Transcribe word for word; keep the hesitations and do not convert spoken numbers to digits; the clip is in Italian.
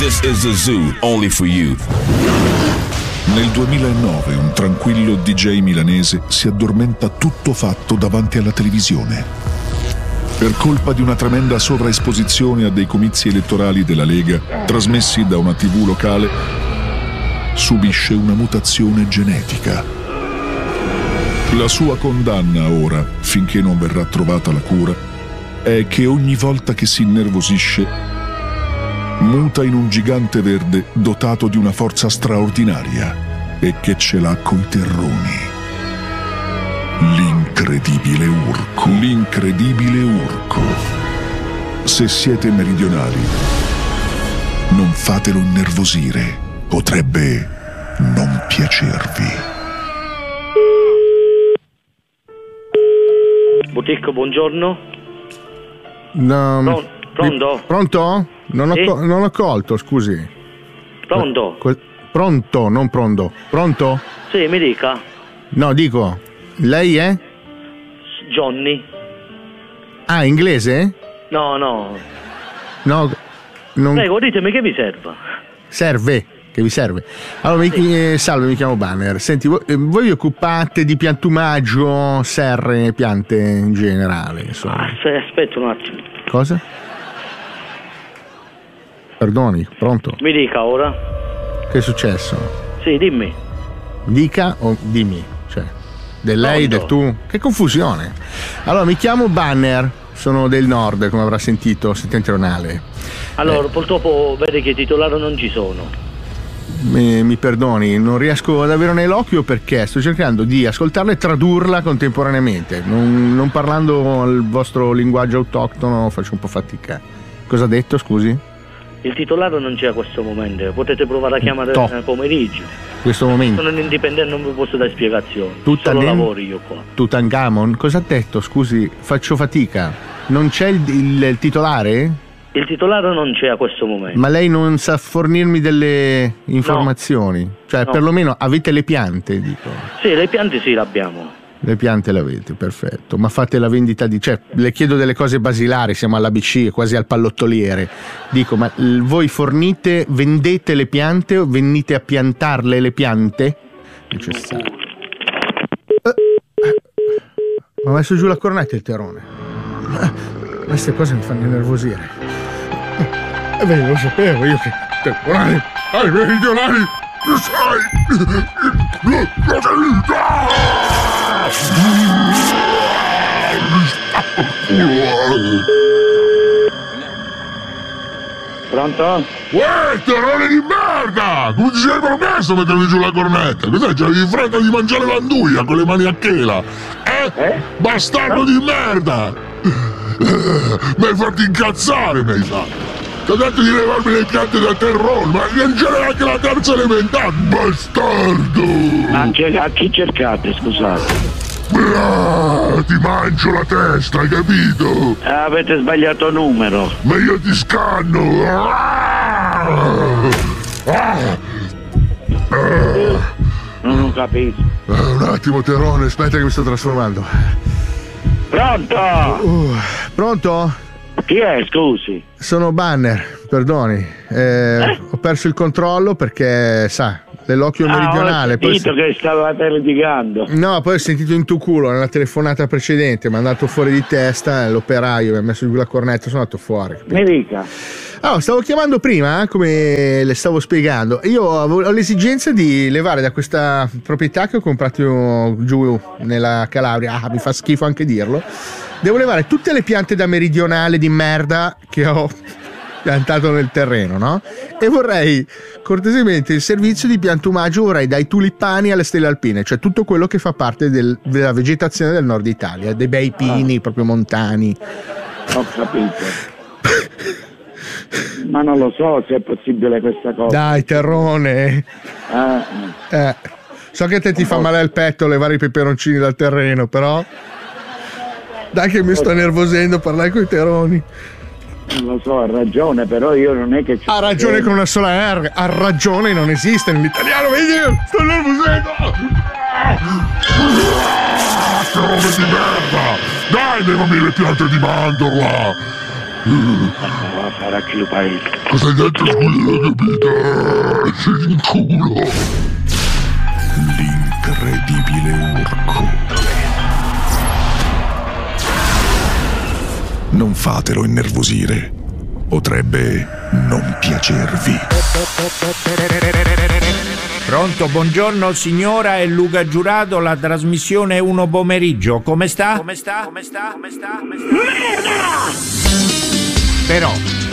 This is a zoo only for you. Nel duemilanove un tranquillo D J milanese si addormenta tutto fatto davanti alla televisione. Per colpa di una tremenda sovraesposizione a dei comizi elettorali della Lega, trasmessi da una tivù locale, subisce una mutazione genetica. La sua condanna ora, finché non verrà trovata la cura, è che ogni volta che si innervosisce muta in un gigante verde dotato di una forza straordinaria e che ce l'ha coi terroni. L'incredibile Urco. L'incredibile Urco. Se siete meridionali, non fatelo innervosire. Potrebbe non piacervi. Boutique, buongiorno. No, Pron- pronto? Pronto? Non ho, Sì? co- non ho colto, scusi. Pronto? Que- pronto, non pronto. Pronto? Sì, mi dica. No, dico, lei è? Johnny. Ah, inglese? No, no. No, non Prego, ditemi che vi serva. serve. Che vi serve? Allora, mi, eh, salve, mi chiamo Banner. Senti, voi, eh, voi vi occupate di piantumaggio, serre, piante in generale, insomma. Ah, se- aspetta un attimo. Cosa? Perdoni, pronto? Mi dica ora. Che è successo? Sì, dimmi. Dica o dimmi, cioè, del lei, del Pronto? tu. Che confusione. Allora, mi chiamo Banner, sono del nord, come avrà sentito settentrionale. Allora, Eh. purtroppo vede che i titolari non ci sono. Mi, mi perdoni, non riesco ad avere nell'occhio perché sto cercando di ascoltarla e tradurla contemporaneamente. Non, non parlando il vostro linguaggio autoctono faccio un po' fatica. Cosa ha detto, scusi? Il titolare non c'è a questo momento. Potete provare a chiamare No. nel pomeriggio. In questo momento. Sono un indipendente, non vi posso dare spiegazioni. Tutta Solo den- lavoro io qua. Tutankhamon? Cosa ha detto? Scusi, faccio fatica. Non c'è il, il- il titolare? Il titolare non c'è a questo momento. Ma lei non sa fornirmi delle informazioni? Cioè, No. perlomeno avete le piante, dico. Sì, le piante sì, le abbiamo. Le piante le avete, perfetto. Ma fate la vendita di... Cioè, le chiedo delle cose basilari, siamo all'A B C, quasi al pallottoliere. Dico, ma l- voi fornite, vendete le piante o venite a piantarle le piante? Necessario. Eh, eh, Ma ha messo giù la cornetta il terrone. Eh, Queste cose mi fanno innervosire. Eh, beh, lo sapevo io che... Temporali, ai meridionali, lo sai! La Pronto? Uè, terrone di merda! Come ti sei permesso a mettermi giù la cornetta? Cos'è? C'avevi fretta di mangiare l'anduia con le mani a chela? Eh? Eh? Bastardo di merda! Mi hai fatto incazzare, mi hai fatto! Ti ho detto di levarmi le piante da terrone, ma in genere anche la terza elementare, bastardo! Anche a chi cercate, scusate? Ah, ti mangio la testa, hai capito? Ah, avete sbagliato numero. Ma io ti scanno! Ah! Ah! Ah! Non capisco. Eh, un attimo, Terrone, aspetta che mi sto trasformando. Pronto? Uh, pronto? Chi è, scusi? Sono Banner, perdoni. Eh, Eh? Ho perso il controllo perché, sa, dell'occhio Ah, meridionale. ho Poi sentito che stavate litigando. No, poi ho sentito in tu culo nella telefonata precedente, mi ha andato fuori di testa, l'operaio mi ha messo giù la cornetta, sono andato fuori. Mi dica. Allora, stavo chiamando prima, eh, come le stavo spiegando. Io avevo- ho l'esigenza di levare da questa proprietà che ho comprato giù nella Calabria. Ah, mi fa schifo anche dirlo. Devo levare tutte le piante da meridionale di merda che ho piantato nel terreno, no? E vorrei cortesemente il servizio di piantumaggio, vorrei dai tulipani alle stelle alpine, cioè tutto quello che fa parte del- della vegetazione del nord Italia, dei bei pini proprio montani. Ho capito. Ma non lo so se è possibile questa cosa. Dai, Terrone. Ah, Eh, so che a te ti fa male al petto levare i peperoncini dal terreno, però dai che mi sto nervosendo parlare coi terroni. non lo so, ha ragione, però io non è che... Ha ragione con una sola R, ha ragione non esiste nell'italiano, vedi? Sto nervosendo. Che roba di merda! Dai, levami le piante di mandorla! Va a fare a chiupare. Cosa hai detto? Scusa, non ho capito. Sei in culo. L'incredibile orco. Non fatelo innervosire. Potrebbe non piacervi. Pronto, buongiorno signora, è Luca Giurato, la trasmissione è uno pomeriggio. Come sta? Come sta? Come sta? Come sta? Come sta? Merda! Però